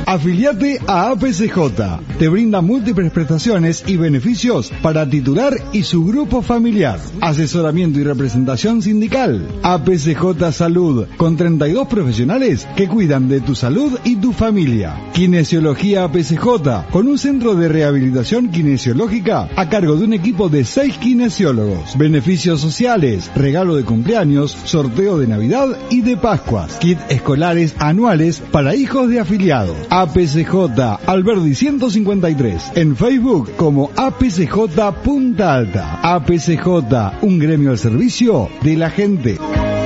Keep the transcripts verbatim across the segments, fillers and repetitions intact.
Afiliate a A P C J. Te brinda múltiples prestaciones y beneficios para titular y su grupo familiar. Asesoramiento y representación sindical. A P C J Salud, con treinta y dos profesionales que cuidan de tu salud y tu familia. Kinesiología A P C J, con un centro de rehabilitación kinesiológica a cargo de un equipo de seis kinesiólogos. Beneficios sociales, regalo de cumpleaños, sorteo de Navidad y de Pascuas. Kit escolares anuales para hijos de afiliados. A P C J Alberdi ciento cincuenta y tres. En Facebook como A P C J Punta Alta. A P C J, un gremio al servicio de la gente.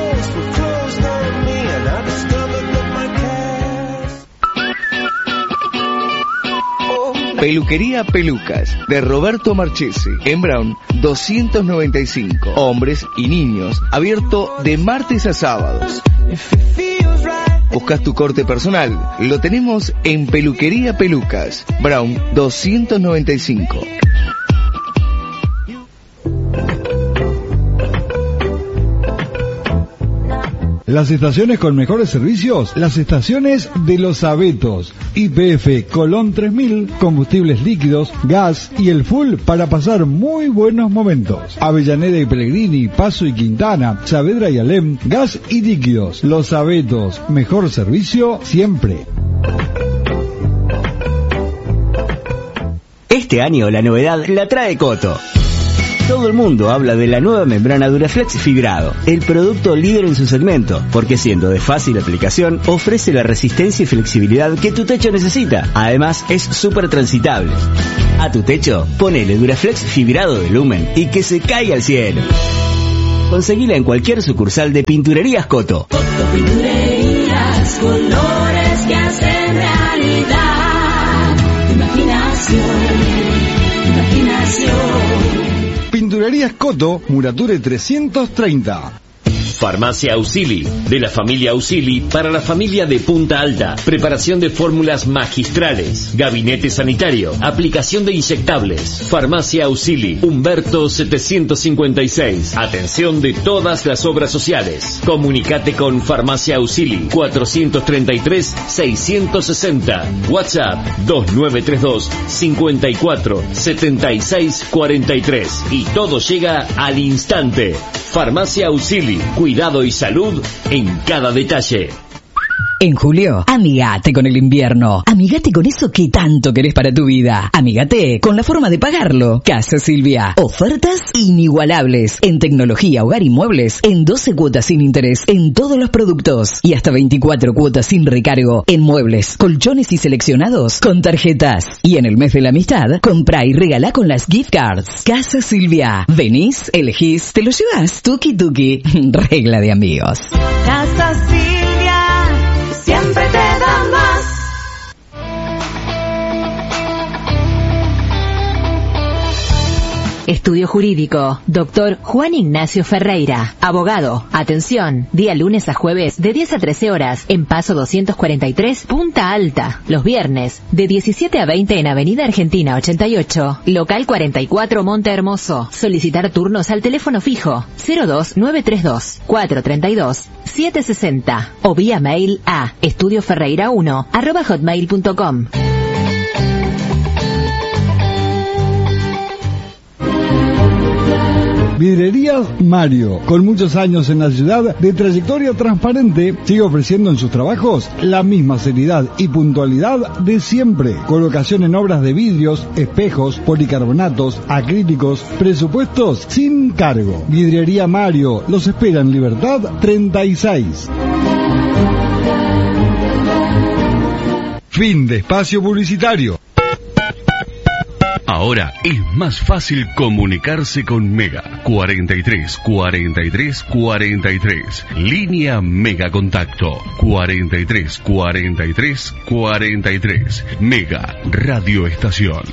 Peluquería Pelucas, de Roberto Marchesi, en Brown doscientos noventa y cinco. Hombres y niños, abierto de martes a sábados. ¿Buscas tu corte personal? Lo tenemos en Peluquería Pelucas, Brown doscientos noventa y cinco. Las estaciones con mejores servicios, las estaciones de Los Abetos. Y P F Colón tres mil, combustibles líquidos, gas y el full para pasar muy buenos momentos. Avellaneda y Pellegrini, Paso y Quintana, Saavedra y Alem, gas y líquidos. Los Abetos, mejor servicio siempre. Este año la novedad la trae Coto. Todo el mundo habla de la nueva membrana Duraflex Fibrado, el producto líder en su segmento, porque siendo de fácil aplicación, ofrece la resistencia y flexibilidad que tu techo necesita. Además, es súper transitable. A tu techo, ponele Duraflex Fibrado de Lumen y que se caiga al cielo. Conseguila en cualquier sucursal de Pinturerías Coto. Coto Pinturerías, colores que hacen realidad. Imaginación, imaginación. Pinturerías Coto, Murature trescientos treinta. Farmacia Ausili, de la familia Ausili para la familia de Punta Alta. Preparación de fórmulas magistrales. Gabinete sanitario. Aplicación de inyectables. Farmacia Ausili, Humberto setecientos cincuenta y seis. Atención de todas las obras sociales. Comunicate con Farmacia Ausili cuatrocientos treinta y tres seiscientos sesenta. WhatsApp dos nueve tres dos cinco cuatro siete seis cuatro tres. Y todo llega al instante. Farmacia Ausili, cuidado y salud en cada detalle. En julio, amigate con el invierno. Amigate con eso que tanto querés para tu vida. Amigate con la forma de pagarlo. Casa Silvia. Ofertas inigualables en tecnología, hogar y muebles en doce cuotas sin interés en todos los productos y hasta veinticuatro cuotas sin recargo en muebles, colchones y seleccionados con tarjetas. Y en el mes de la amistad, comprá y regalá con las gift cards. Casa Silvia. Venís, elegís, te lo llevas. Tuki tuki. Regla de amigos. Casa Silvia. Siempre te da más. Estudio Jurídico, doctor Juan Ignacio Ferreira, abogado. Atención, día lunes a jueves de diez a trece horas en Paso doscientos cuarenta y tres, Punta Alta. Los viernes de diecisiete a veinte en Avenida Argentina ochenta y ocho, local cuarenta y cuatro, Monte Hermoso. Solicitar turnos al teléfono fijo cero dos nueve tres dos cuatro tres dos siete seis cero o vía mail a estudioferreira uno arroba hotmail punto com. Vidrerías Mario, con muchos años en la ciudad de trayectoria transparente, sigue ofreciendo en sus trabajos la misma seriedad y puntualidad de siempre. Colocación en obras de vidrios, espejos, policarbonatos, acrílicos, presupuestos sin cargo. Vidrería Mario, los espera en Libertad treinta y seis. Fin de espacio publicitario. Ahora es más fácil comunicarse con Mega. cuarenta y tres, cuarenta y tres, cuarenta y tres. Línea Mega Contacto. cuarenta y tres, cuarenta y tres, cuarenta y tres. Mega Radio Estación.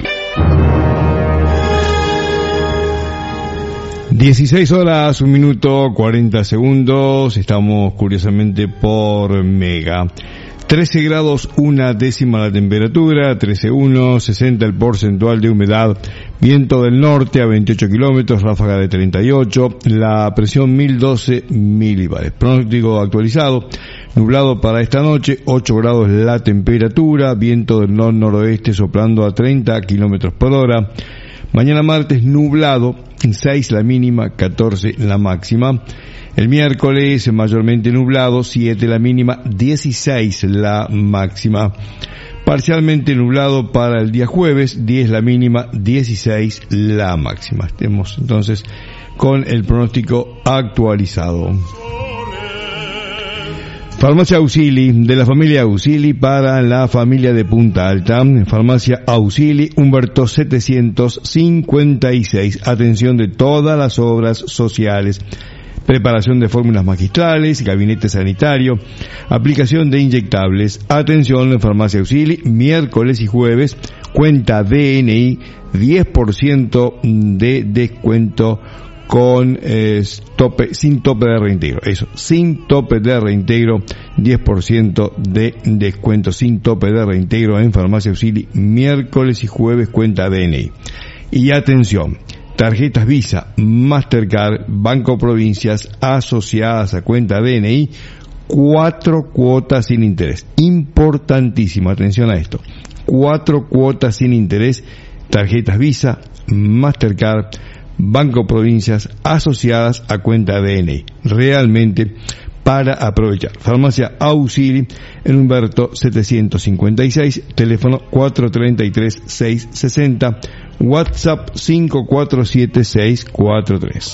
dieciséis horas, un minuto, cuarenta segundos. Estamos curiosamente por Mega. trece grados, una décima la temperatura, trece punto uno, sesenta el porcentual de humedad, viento del norte a veintiocho kilómetros, ráfaga de treinta y ocho, la presión mil doce milibares. Pronóstico actualizado Nublado para esta noche, ocho grados la temperatura, viento del nor-noroeste soplando a treinta kilómetros por hora. Mañana martes nublado, seis la mínima, catorce la máxima. El miércoles mayormente nublado, siete la mínima, dieciséis la máxima. Parcialmente nublado para el día jueves, diez la mínima, dieciséis la máxima. Estemos entonces con el pronóstico actualizado. Farmacia Auxili, de la familia Auxili para la familia de Punta Alta. Farmacia Auxili, Humberto setecientos cincuenta y seis. Atención de todas las obras sociales. Preparación de fórmulas magistrales, gabinete sanitario, aplicación de inyectables. Atención en Farmacia Auxili, miércoles y jueves, cuenta D N I, diez por ciento de descuento con eh, tope, sin tope de reintegro. Eso, sin tope de reintegro, diez por ciento de descuento sin tope de reintegro en Farmacia Auxili, miércoles y jueves, cuenta D N I. Y atención, tarjetas Visa, Mastercard, Banco Provincias asociadas a cuenta D N I, cuatro cuotas sin interés. Importantísimo, atención a esto. Cuatro cuotas sin interés, tarjetas Visa, Mastercard, Banco Provincias asociadas a cuenta D N I. Realmente para aprovechar. Farmacia Auxili en Humberto setecientos cincuenta y seis, teléfono cuatro tres tres, seis seis cero, WhatsApp cinco cuatro siete seis cuatro tres.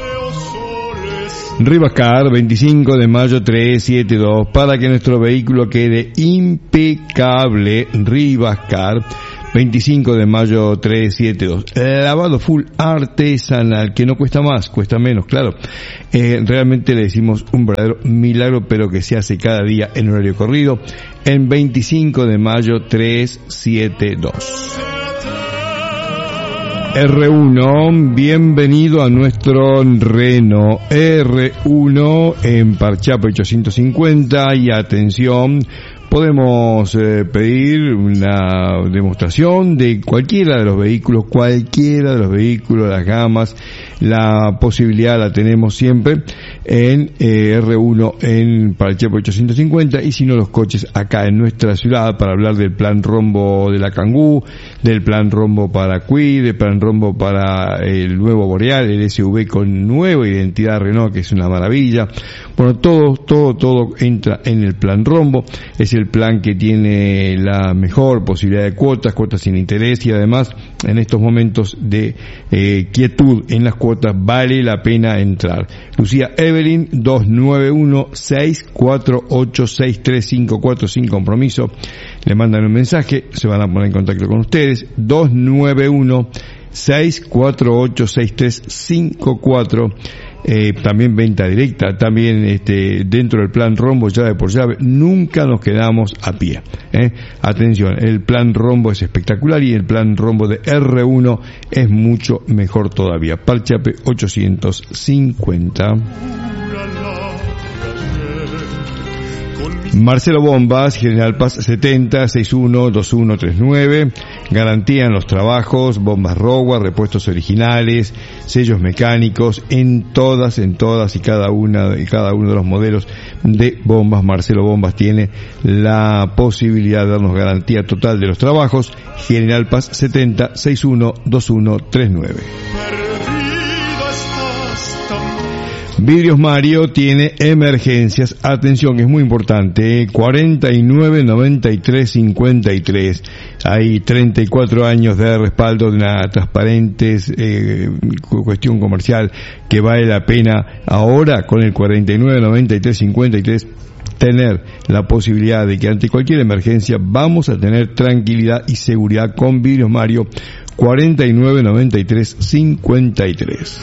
Rivascar, veinticinco de mayo trescientos setenta y dos, para que nuestro vehículo quede impecable. Rivascar, veinticinco de mayo trescientos setenta y dos. Lavado full artesanal, que no cuesta más, cuesta menos, claro. Eh, realmente le decimos un verdadero milagro, pero que se hace cada día en horario corrido, en veinticinco de mayo trescientos setenta y dos. R uno, bienvenido a nuestro Renault R uno en Parchape ochocientos cincuenta, y atención, podemos eh, pedir una demostración de cualquiera de los vehículos, cualquiera de los vehículos, las gamas, la posibilidad la tenemos siempre en eh, R uno en Parchape ochocientos cincuenta, y si no, los coches acá en nuestra ciudad, para hablar del plan rombo de la Kangoo, del plan rombo para Kwid, del plan rombo para el nuevo Boreal, el S U V con nueva identidad Renault, que es una maravilla. Bueno, todo, todo, todo entra en el plan rombo. Es el plan que tiene la mejor posibilidad de cuotas, cuotas sin interés, y además en estos momentos de eh, quietud en las cuotas vale la pena entrar. Lucía Evelyn, dos nueve uno, seis cuatro ocho, seis tres cinco cuatro sin compromiso. Le mandan un mensaje, se van a poner en contacto con ustedes. dos nueve uno, seis cuatro ocho, seis tres cinco cuatro. Eh, también venta directa, también este, dentro del plan rombo llave por llave, nunca nos quedamos a pie. ¿eh? Atención, el plan rombo es espectacular, y el plan rombo de R uno es mucho mejor todavía. Parchape ochocientos cincuenta. Marcelo Bombas, General Paz setenta, sesenta y uno, veintiuno treinta y nueve. Garantía en los trabajos, bombas Rowa, repuestos originales, sellos mecánicos, en todas, en todas y cada una, y cada uno de los modelos de bombas. Marcelo Bombas tiene la posibilidad de darnos garantía total de los trabajos. General Paz setenta, sesenta y uno, veintiuno treinta y nueve. Vidrios Mario tiene emergencias. Atención, es muy importante. cuarenta y nueve, noventa y tres, cincuenta y tres. Hay treinta y cuatro años de respaldo de una transparente eh, cuestión comercial que vale la pena ahora, con el cuarenta y nueve, noventa y tres, cincuenta y tres, tener la posibilidad de que ante cualquier emergencia vamos a tener tranquilidad y seguridad con Vidrios Mario. cuarenta y nueve, noventa y tres, cincuenta y tres.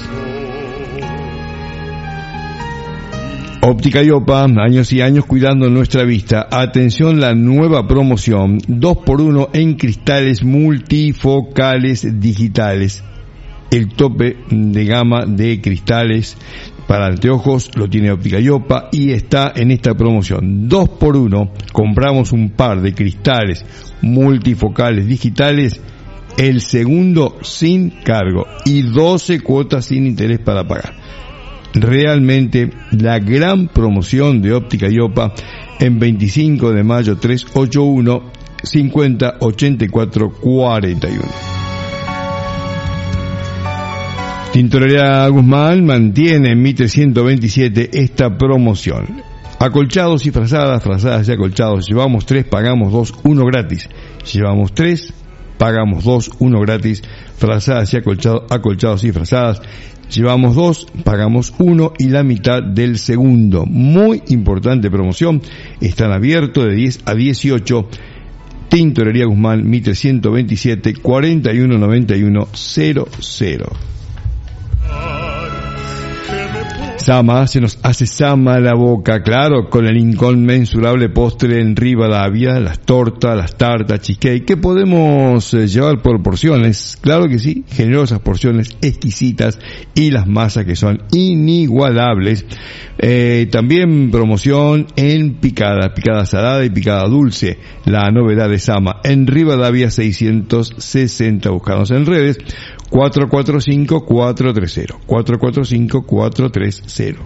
Óptica Iopa, años y años cuidando nuestra vista. Atención, la nueva promoción, dos por uno en cristales multifocales digitales. El tope de gama de cristales para anteojos lo tiene Óptica Iopa, y está en esta promoción. dos por uno, compramos un par de cristales multifocales digitales, el segundo sin cargo, y doce cuotas sin interés para pagar. realmente la gran promoción de Óptica Iopa en veinticinco de mayo, trescientos ochenta y uno, cincuenta, ochenta y cuatro, cuarenta y uno. Tintorería Guzmán mantiene en Mitre ciento veintisiete esta promoción. Acolchados y frazadas, frazadas y acolchados. Llevamos tres, pagamos dos, uno gratis. Llevamos tres, pagamos dos, uno gratis. Frazadas y acolchados, acolchados y frazadas. Llevamos dos, pagamos uno y la mitad del segundo. Muy importante promoción. Están abiertos de diez a dieciocho. Tintorería Guzmán, Mitre ciento veintisiete, cuarenta y uno noventa y uno, cero cero. Sama, se nos hace Sama la boca, claro, con el inconmensurable postre en Rivadavia, las tortas, las tartas, cheesecake, que podemos eh, llevar por porciones, claro que sí, generosas porciones exquisitas y las masas que son inigualables. Eh, también promoción en picada, picada salada y picada dulce, la novedad de Sama, en Rivadavia seiscientos sesenta, buscados en redes, cuatro cuatro cinco, cuatro tres cero, cuatro cuatro cinco, cuatro tres cero.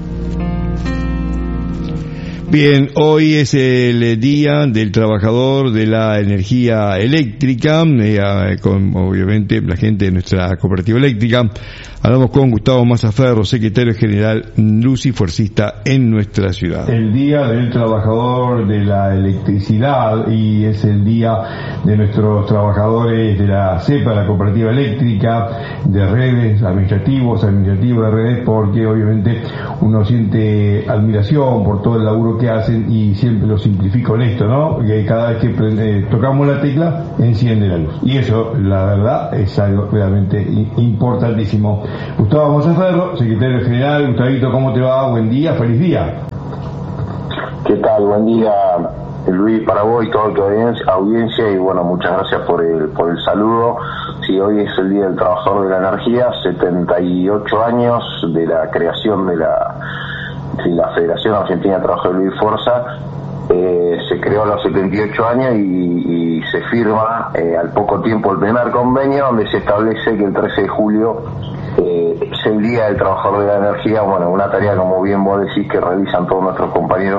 Bien, hoy es el día del trabajador de la energía eléctrica, eh, con obviamente la gente de nuestra cooperativa eléctrica. Hablamos con Gustavo Mazzaferro, secretario general Luz y Fuercista en nuestra ciudad. El día del trabajador de la electricidad, y es el día de nuestros trabajadores de la CEPA, la cooperativa eléctrica, de redes, administrativos, administrativos de redes, porque obviamente uno siente admiración por todo el laburo que hacen, y siempre lo simplifico en esto, ¿no? Que cada vez que eh, tocamos la tecla, enciende la luz. Y eso, la verdad, es algo realmente importantísimo. Gustavo Mazzaferro, secretario general. Gustavito, ¿cómo te va? Buen día, feliz día. ¿Qué tal? Buen día, Luis, para vos y toda tu audiencia, audiencia y bueno, muchas gracias por el, por el saludo. Sí, hoy es el Día del Trabajador de la Energía, setenta y ocho años de la creación de la, de la Federación Argentina de Trabajadores de Luz y Fuerza. Eh, se creó a los setenta y ocho años y, y se firma eh, al poco tiempo el primer convenio, donde se establece que el trece de julio eh, es el Día del Trabajador de la Energía. Bueno, una tarea, como bien vos decís, que realizan todos nuestros compañeros,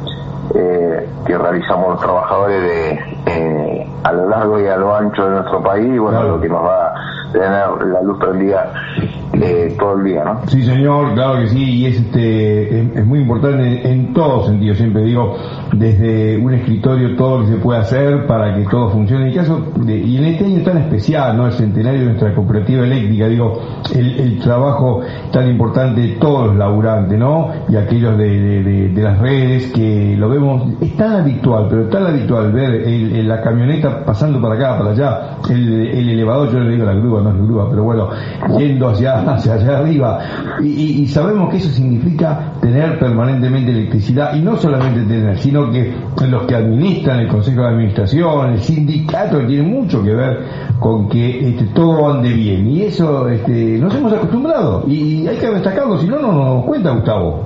eh, que realizamos los trabajadores de eh, a lo largo y a lo ancho de nuestro país, y bueno, claro, lo que nos va a tener la luz prendida eh, todo el día, ¿no? Sí, señor, claro que sí, y es este es, es muy importante en, en todo sentido. Siempre digo, desde un escritorio, todo lo que se puede hacer para que todo funcione. En el caso de, y en este año tan especial, ¿no? El centenario de nuestra cooperativa eléctrica, digo, el, el trabajo tan importante de todos los laburantes, ¿no? Y aquellos de, de, de, de las redes, que lo vemos, es tan habitual, pero tan habitual ver el, el, la camioneta pasando para acá, para allá, el, el elevador, yo le digo la grúa, no es grúa, pero bueno, yendo hacia, hacia allá arriba, y, y, y sabemos que eso significa tener permanentemente electricidad, y no solamente tener, sino que los que administran, el consejo de administración, el sindicato, tiene mucho que ver con que este, todo ande bien, y eso este, nos hemos acostumbrado, y hay que destacarlo, si no, no nos cuenta, Gustavo.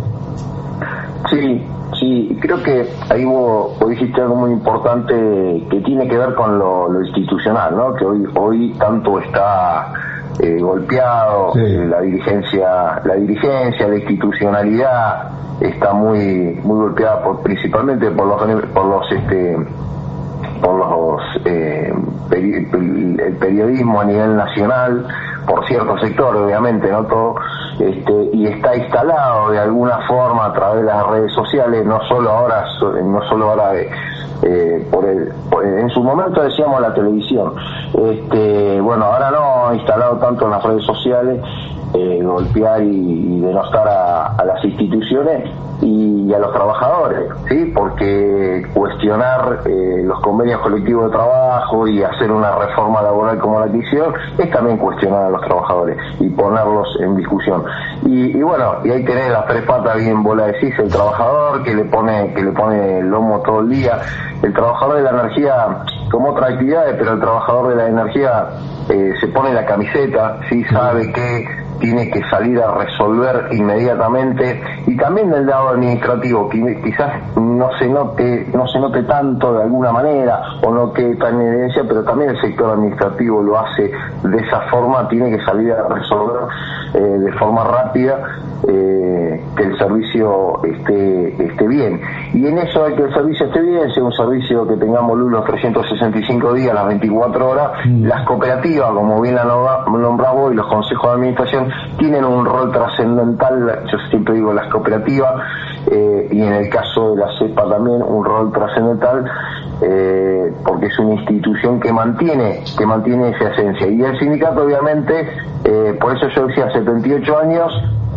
Sí. Sí, creo que ahí vos, vos dijiste algo muy importante que tiene que ver con lo, lo institucional, ¿no? Que hoy hoy tanto está eh, golpeado, sí. eh, la dirigencia, la dirigencia, la institucionalidad está muy muy golpeada por, principalmente por los por los este por los eh, peri, el periodismo a nivel nacional, por cierto sector, obviamente, no todo, este, y está instalado de alguna forma a través de las redes sociales, no solo ahora, no solo ahora eh, por el, por, en su momento decíamos la televisión, este, bueno, ahora no, instalado tanto en las redes sociales, eh, golpear y, y denostar a, a las instituciones y a los trabajadores, ¿sí? Porque cuestionar eh, los convenios colectivos de trabajo y hacer una reforma laboral como la que hicieron es también cuestionar a los trabajadores y ponerlos en discusión. Y, y bueno, y ahí tenés las tres patas, bien vos la decís, el trabajador que le pone que le pone el lomo todo el día, el trabajador de la energía como otra actividad, pero el trabajador de la energía eh, se pone la camiseta, sí, sabe que tiene que salir a resolver inmediatamente, y también del lado administrativo, que quizás no se note no se note tanto de alguna manera o no quede tan en evidencia, pero también el sector administrativo lo hace de esa forma, tiene que salir a resolver eh, de forma rápida eh, que el servicio esté esté bien. Y en eso de que el servicio esté bien, sea un servicio que tengamos luz los trescientos sesenta y cinco días, las veinticuatro horas, mm. las cooperativas, como bien la nombraba hoy, los consejos de administración, tienen un rol trascendental. Yo siempre digo las cooperativas, eh, y en el caso de la CEPA también, un rol trascendental, eh, porque es una institución que mantiene que mantiene esa esencia. Y el sindicato, obviamente, eh, por eso yo decía, setenta y ocho años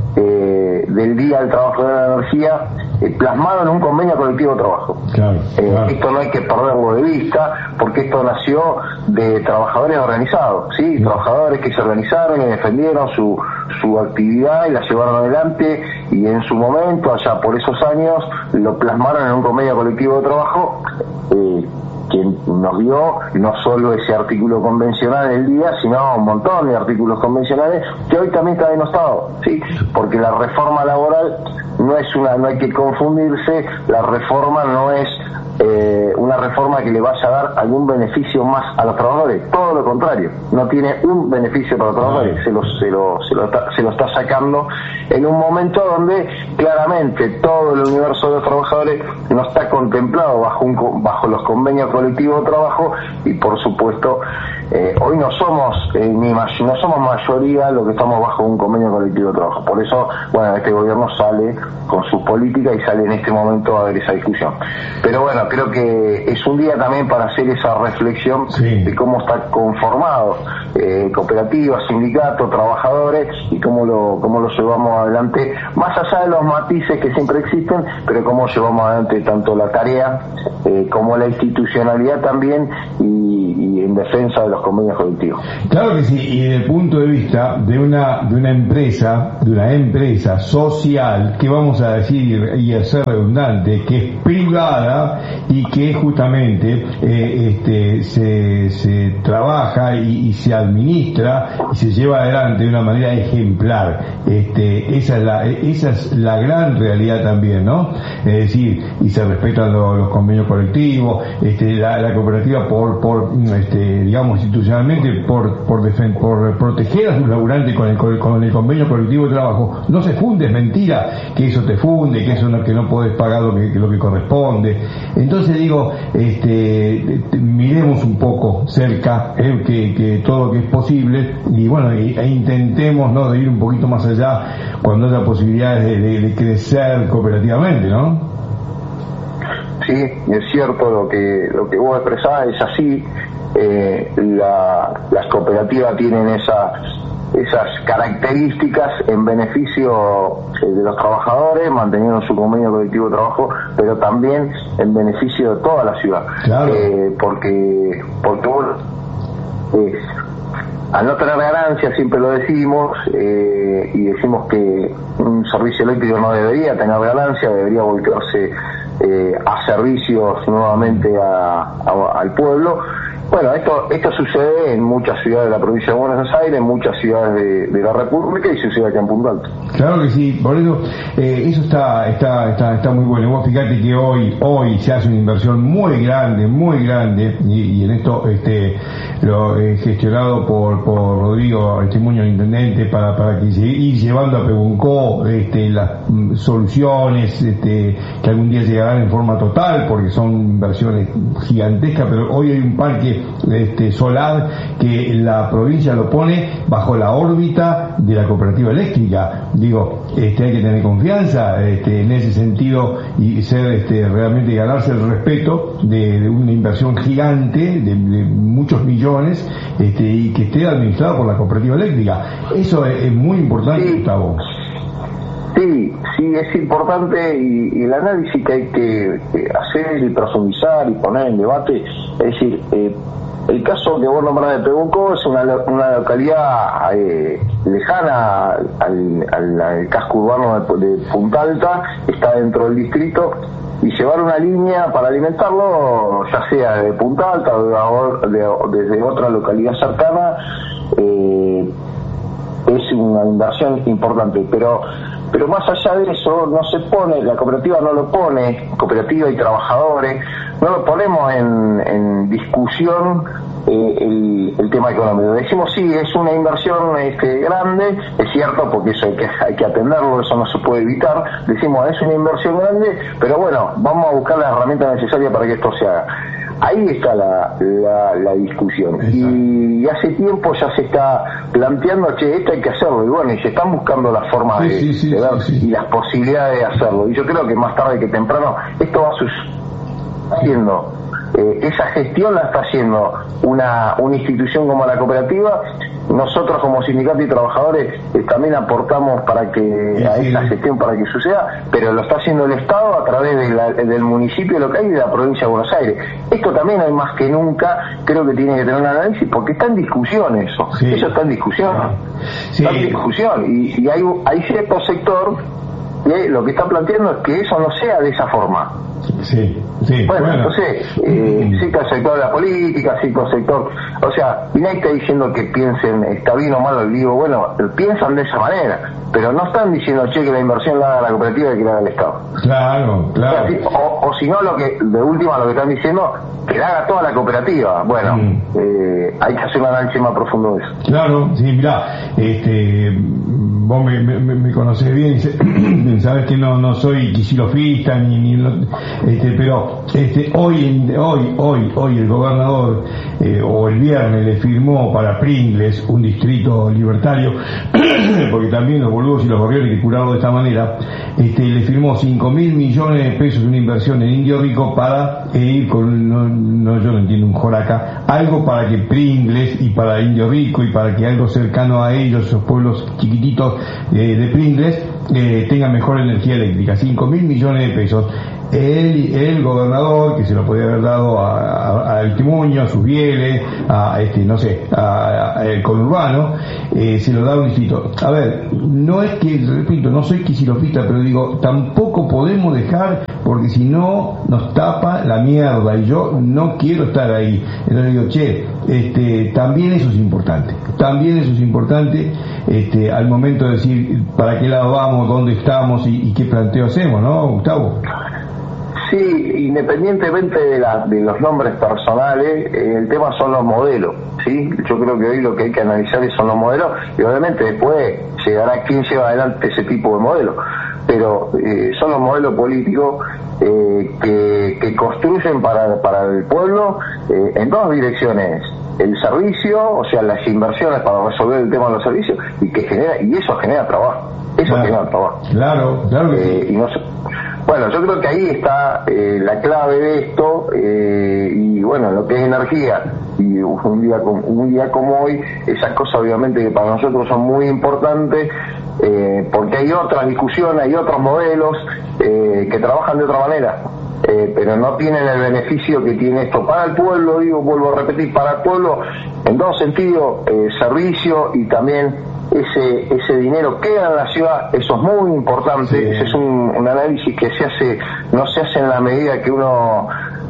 eh, del Día del Trabajo de la Energía, eh, plasmado en un convenio colectivo de trabajo. Claro, eh, claro. Esto no hay que perderlo de vista, porque esto nació de trabajadores organizados, ¿sí? Sí. Trabajadores que se organizaron y defendieron su, su actividad y la llevaron adelante, y en su momento, allá por esos años, lo plasmaron en un convenio colectivo de trabajo, eh, quien nos dio no solo ese artículo convencional del día, sino un montón de artículos convencionales que hoy también está denostado, ¿sí? Porque la reforma laboral no es una, no hay que confundirse, la reforma no es eh, una reforma que le vaya a dar algún beneficio más a los trabajadores, todo lo contrario, no tiene un beneficio para los trabajadores, se lo, se lo, se lo, está, se lo está sacando en un momento donde claramente todo el universo de los trabajadores no está contemplado bajo un, bajo los convenios colectivos de trabajo, y por supuesto eh, hoy no somos eh, ni no somos mayoría los que estamos bajo un convenio colectivo de trabajo. Por eso, bueno, este gobierno sale con sus políticas y sale en este momento a ver esa discusión. Pero bueno, creo que es un día también para hacer esa reflexión, sí, de cómo está conformado eh, cooperativas, sindicatos, trabajadores, y cómo lo cómo lo llevamos adelante, más allá de los matices que siempre existen, pero cómo llevamos adelante tanto la tarea eh, como la institucionalidad también, y, y en defensa de los convenios colectivos. Claro que sí, y desde el punto de vista de una de una empresa, de una empresa social, que vamos a decir y a ser redundante, que es privada y que justamente eh, este se, se trabaja y, y se administra y se lleva adelante de una manera ejemplar. Este, esa es la esa es la gran realidad también, ¿no? Es decir, y se respetan los, los convenios colectivos, este, la, la cooperativa por por este, digamos institucionalmente por por, defen, por proteger a sus laburantes con el, con el convenio colectivo de trabajo. No se funde, es mentira que eso te funde, que eso no, que no podés pagar lo que, lo que corresponde. Entonces digo, este, miremos un poco cerca eh, que, que todo lo que es posible, y bueno, e, e intentemos, ¿no?, de ir un poquito más allá cuando haya posibilidades de, de, de crecer cooperativamente, ¿no? Sí, es cierto lo que lo que vos expresás, es así. Eh, la, las cooperativas tienen esa, esas características en beneficio eh, de los trabajadores, manteniendo su convenio colectivo de trabajo, pero también en beneficio de toda la ciudad. Claro. Eh, porque porque bueno, eh, al no tener ganancia, siempre lo decimos, eh, y decimos que un servicio eléctrico no debería tener ganancia, debería volcarse eh, a servicios nuevamente a, a, al pueblo. Bueno, esto esto sucede en muchas ciudades de la provincia de Buenos Aires, en muchas ciudades de, de la República, y sucede acá en Punta Alta. Claro que sí, por eso eh, eso está está está está muy bueno. Vos fíjate que hoy hoy se hace una inversión muy grande, muy grande, y, y en esto este lo eh, gestionado por por Rodrigo Testimonio, el intendente, para para que se ir llevando a Pehuenco este las mm, soluciones este que algún día llegarán en forma total, porque son inversiones gigantescas, pero hoy hay un parque este solar que la provincia lo pone bajo la órbita de la cooperativa eléctrica. Digo, este hay que tener confianza este en ese sentido, y ser este realmente ganarse el respeto de, de una inversión gigante de, de muchos millones, este y que esté administrada por la cooperativa eléctrica. Eso es, es muy importante, sí, Gustavo. Sí, sí, es importante, y, y el análisis que hay que, que hacer y profundizar y poner en debate, es decir, eh, el caso que vos nombrás de Pehuenco es una, una localidad eh, lejana al, al, al casco urbano de, de Punta Alta, está dentro del distrito, y llevar una línea para alimentarlo, ya sea de Punta Alta o de, de, desde otra localidad cercana, eh, es una inversión importante, pero pero más allá de eso no se pone, la cooperativa no lo pone, cooperativa y trabajadores, no lo ponemos en, en discusión eh, el, el tema económico. Decimos sí, es una inversión este, grande, es cierto, porque eso hay que, hay que atenderlo, eso no se puede evitar. Decimos, es una inversión grande, pero bueno, vamos a buscar la herramienta necesaria para que esto se haga. Ahí está la, la, la discusión. Y, y hace tiempo ya se está planteando, che, esto hay que hacerlo. Y bueno, y se están buscando las formas sí, de, sí, sí, de ver sí, sí. y las posibilidades de hacerlo. Y yo creo que más tarde que temprano esto va a suceder. Eh, esa gestión la está haciendo una, una institución como la cooperativa. Nosotros como sindicato y trabajadores eh, también aportamos para que sí, a esa sí. gestión para que suceda, pero lo está haciendo el Estado a través de la, del municipio local y de la provincia de Buenos Aires. Esto también hay más que nunca, creo que tiene que tener un análisis porque está en discusión eso, sí. eso está en discusión, sí. está en discusión y, y hay, hay cierto sector que lo que está planteando es que eso no sea de esa forma. Sí, sí. Bueno, bueno. entonces, eh, mm. sí que el sector de la política, sí que el sector, o sea, y nadie está diciendo que piensen, está bien o mal, digo, bueno, piensan de esa manera, pero no están diciendo, che, que la inversión la haga la cooperativa y que la haga el Estado. Claro, claro. O, sea, o, o si no, lo que, de última, lo que están diciendo, que la haga toda la cooperativa. Bueno, mm. eh, hay que hacer un análisis más profundo de eso. Claro, sí, mirá, este, vos me, me, me conocés bien, sabes que no, no soy quisilofista, ni, ni este, pero este, hoy, hoy, hoy, hoy el gobernador, eh, o el viernes le firmó para Pringles, un distrito libertario, porque también los boludos y los gorriones hay que curarlo de esta manera, este, le firmó cinco mil millones de pesos de una inversión en Indio Rico para eh, ir con, no, no, yo no entiendo un joraca, algo para que Pringles y para Indio Rico y para que algo cercano a ellos, esos pueblos chiquititos eh, de Pringles, eh, tengan mejor energía eléctrica, cinco mil millones de pesos. El, el gobernador, que se lo podía haber dado a, a, a Timuño, a sus Bieles, a este, no sé, a, a el conurbano, eh, se lo da a un distrito. A ver, no es que, repito, no soy quisilofista, pero digo, tampoco podemos dejar, porque si no nos tapa la mierda, y yo no quiero estar ahí. Entonces digo, che, este, también eso es importante, también eso es importante, este, al momento de decir para qué lado vamos, dónde estamos y, y qué planteo hacemos, ¿no, Gustavo? Sí, independientemente de, la, de los nombres personales, eh, el tema son los modelos, ¿sí? Yo creo que hoy lo que hay que analizar son los modelos y obviamente después llegará quién lleva adelante ese tipo de modelos, pero eh, son los modelos políticos eh, que, que construyen para, para el pueblo eh, en dos direcciones. El servicio, o sea, las inversiones para resolver el tema de los servicios y que genera y eso genera trabajo, eso claro, genera trabajo. Claro, claro que eh, sí. Y no, bueno, yo creo que ahí está eh, la clave de esto eh, y bueno, lo que es energía y un día como, un día como hoy, esas cosas obviamente que para nosotros son muy importantes eh, porque hay otras discusiones, hay otros modelos eh, que trabajan de otra manera. Eh, pero no tienen el beneficio que tiene esto para el pueblo, digo, vuelvo a repetir, para el pueblo en dos sentidos, eh, servicio y también ese ese dinero queda en la ciudad, eso es muy importante, sí. Ese es un, un análisis que se hace, no se hace en la medida que uno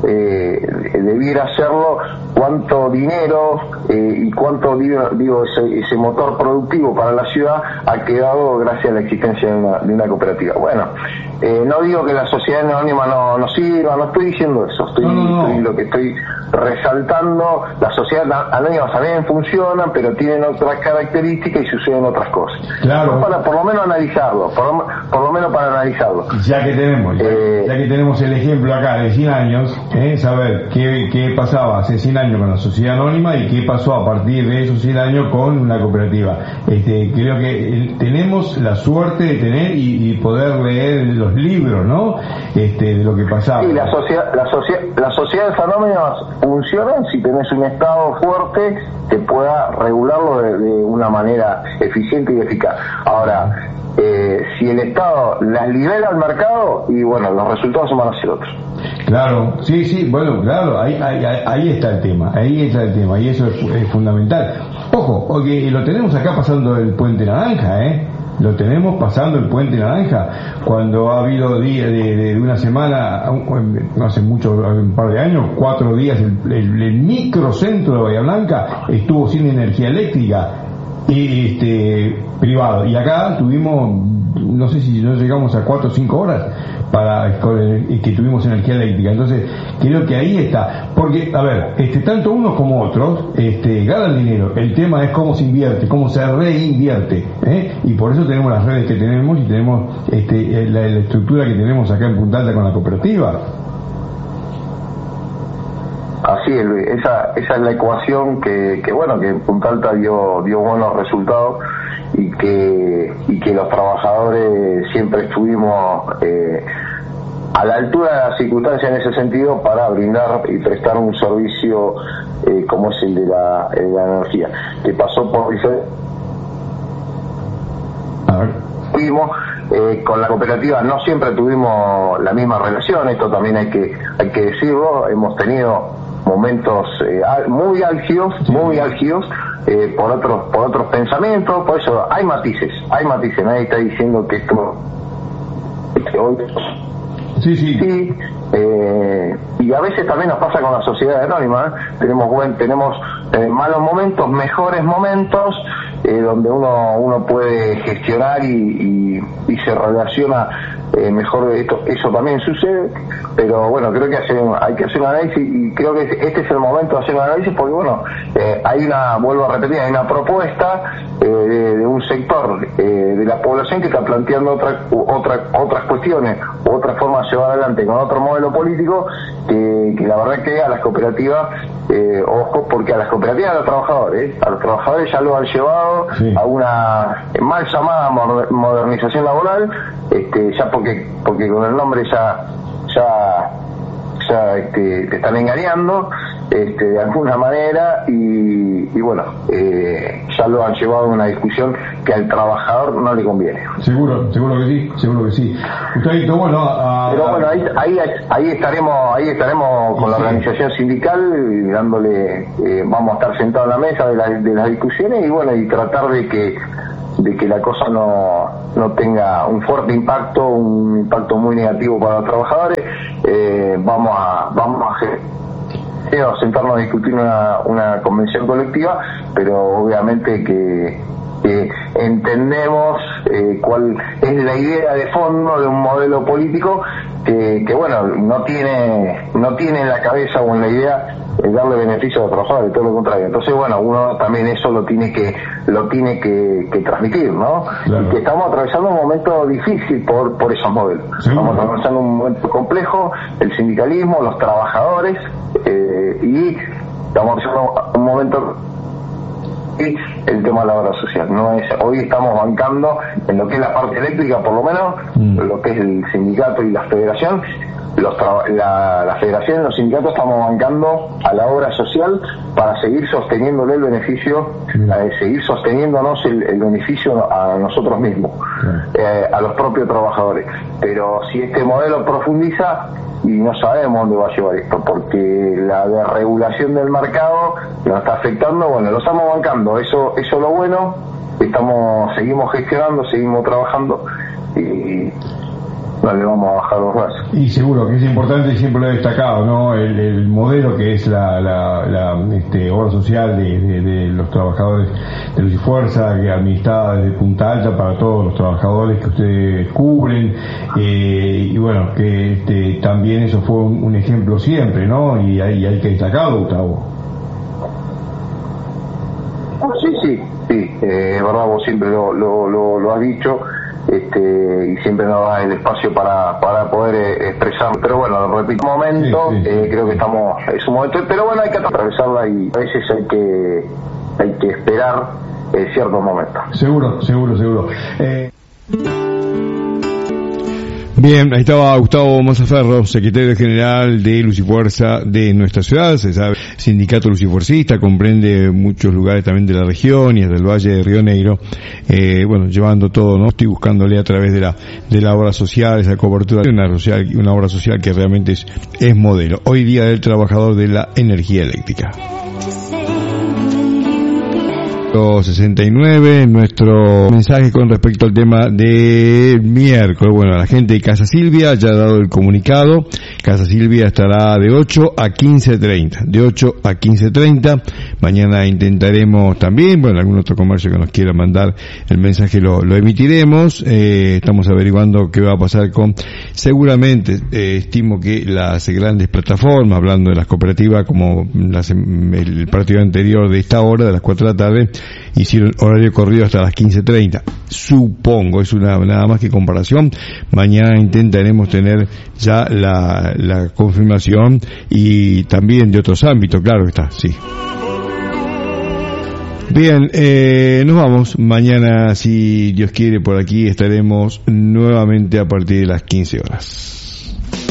eh, debiera hacerlo, cuánto dinero eh, y cuánto digo, digo ese, ese motor productivo para la ciudad ha quedado gracias a la existencia de una, de una cooperativa. Bueno, eh, no digo que la sociedad anónima no, no sirva, no estoy diciendo eso, estoy, no, no. estoy lo que estoy resaltando, las sociedades anónimas también funcionan, pero tienen otras características y suceden otras cosas. Claro. Para por lo menos analizarlo, por lo, por lo menos para analizarlo. Ya que tenemos, ya, eh, ya que tenemos el ejemplo acá de cien años, eh, saber qué, qué pasaba hace cien años con la sociedad anónima y qué pasó a partir de esos cien años con una cooperativa. Este, creo que tenemos la suerte de tener y, y poder leer los libros, ¿no? Este, de lo que pasaba. Sí, la sociedad, la sociedad, las sociedades anónimas funcionan si tenés un Estado fuerte que pueda regularlo de, de una manera eficiente y eficaz. Ahora, eh, si el Estado las libera al mercado, y bueno, los resultados van a ser otros. Claro, sí, sí, bueno, claro, ahí, ahí, ahí está el tema, ahí está el tema, y eso es, es fundamental. Ojo, porque lo tenemos acá pasando el Puente Naranja, ¿eh? Lo tenemos pasando el Puente Naranja, cuando ha habido días de, de, de una semana, no hace mucho, un par de años, cuatro días, el, el, el microcentro de Bahía Blanca estuvo sin energía eléctrica y este privado, y acá tuvimos no sé si no llegamos a cuatro o cinco horas para que tuvimos energía eléctrica. Entonces creo que ahí está, porque a ver, este tanto unos como otros este ganan dinero, el tema es cómo se invierte, cómo se reinvierte, ¿eh? Y por eso tenemos las redes que tenemos y tenemos este la, la estructura que tenemos acá en Punta Alta con la cooperativa. Así es, Luis. Esa, esa es la ecuación que, que bueno, que en Punta Alta dio, dio buenos resultados y que, y que los trabajadores siempre estuvimos eh, a la altura de las circunstancias en ese sentido para brindar y prestar un servicio eh, como es el de la, el de la energía, que pasó por diferentes. Tuvimos eh, con la cooperativa, no siempre tuvimos la misma relación, esto también hay que hay que decirlo, hemos tenido momentos eh, muy álgidos, muy álgidos eh, por otros por otros pensamientos, por eso hay matices, hay matices, nadie está diciendo que esto que hoy sí sí, sí eh, y a veces también nos pasa con la sociedad anónima, ¿eh? tenemos buen, tenemos eh, malos momentos, mejores momentos eh, donde uno uno puede gestionar y, y, y se relaciona eh, mejor. Esto, eso también sucede, pero bueno, creo que hace, hay que hacer un análisis y creo que este es el momento de hacer un análisis porque bueno, eh, hay una, vuelvo a repetir, hay una propuesta eh, de, de un sector eh, de la población que está planteando otra, otra, otras cuestiones, otras formas de llevar adelante con otro modelo político que, que la verdad que a las cooperativas, eh, ojo, porque a las cooperativas, a los trabajadores, a los trabajadores ya lo han llevado sí. a una mal llamada modernización laboral, este, ya porque porque con el nombre ya ya ya este, te están engañando este, de alguna manera y, y bueno eh, ya lo han llevado a una discusión que al trabajador no le conviene. Seguro, seguro que sí, seguro que sí. Gustavito, bueno, a, pero bueno ahí, ahí ahí estaremos ahí estaremos con sí. la organización sindical y dándole eh, vamos a estar sentados en la mesa de, la, de las discusiones y bueno y tratar de que de que la cosa no no tenga un fuerte impacto, un impacto muy negativo para los trabajadores. Eh, vamos a vamos a a sentarnos a discutir una, una convención colectiva, pero obviamente que, que entendemos eh, cuál es la idea de fondo de un modelo político que, que bueno, no tiene no tiene en la cabeza o en la idea el darle beneficio a los trabajadores, todo lo contrario. Entonces bueno, uno también eso lo tiene que lo tiene que, que transmitir, ¿no? Claro. Y que estamos atravesando un momento difícil por por esos modelos. Sí. Estamos atravesando un momento complejo, el sindicalismo, los trabajadores eh, y estamos atravesando un momento y el tema de la obra social. No es, hoy estamos bancando en lo que es la parte eléctrica, por lo menos, mm. lo que es el sindicato y la federación. Los la, la federación y los sindicatos estamos bancando a la obra social para seguir sosteniéndole el beneficio, eh, seguir sosteniéndonos el, el beneficio a nosotros mismos, eh, a los propios trabajadores. Pero si este modelo profundiza, y no sabemos dónde va a llevar esto, porque la desregulación del mercado nos está afectando, bueno, lo estamos bancando, eso eso es lo bueno, estamos seguimos gestionando, seguimos trabajando y no le vamos a bajar los brazos. Y seguro que es importante, y siempre lo he destacado, ¿no? El, el modelo que es la, la, la este, obra social de, de, de los trabajadores de Luz y Fuerza, que administrada desde Punta Alta para todos los trabajadores que ustedes cubren, eh, y bueno, que este, también eso fue un, un ejemplo siempre, ¿no? Y hay, hay que destacarlo, Gustavo. Sí, sí, sí, eh, verdad, vos siempre lo, lo, lo, lo has dicho. Este, y siempre nos da el espacio para para poder eh, expresar, pero bueno, repito, un momento, sí, sí, eh, creo que estamos, es un momento, pero bueno, hay que atravesarla y a veces hay que hay que esperar eh, ciertos momentos. Seguro, seguro, seguro. Eh... Bien, ahí estaba Gustavo Mazzaferro, secretario general de Luz y Fuerza de nuestra ciudad. Se sabe, sindicato lucifuercista, comprende muchos lugares también de la región y hasta el Valle de Río Negro. Eh, bueno, llevando todo, ¿no? Estoy buscándole a través de la de la obra social, esa cobertura, una social, una obra social que realmente es, es modelo. Hoy día del trabajador de la energía eléctrica. sesenta y nueve, nuestro mensaje con respecto al tema de miércoles. Bueno, la gente de Casa Silvia ya ha dado el comunicado. Casa Silvia estará de ocho a quince treinta, de ocho a quince treinta. Mañana intentaremos también, bueno, algún otro comercio que nos quiera mandar el mensaje lo, lo emitiremos. Eh, estamos averiguando qué va a pasar con, seguramente, eh, estimo que las grandes plataformas, hablando de las cooperativas, como las, el partido anterior de esta hora, de las cuatro de la tarde, hicieron horario corrido hasta las quince treinta. Supongo, es una nada más que comparación. Mañana intentaremos tener ya la, la confirmación y también de otros ámbitos, claro que está, sí. Bien, eh, nos vamos. Mañana, si Dios quiere, por aquí estaremos nuevamente a partir de las quince horas.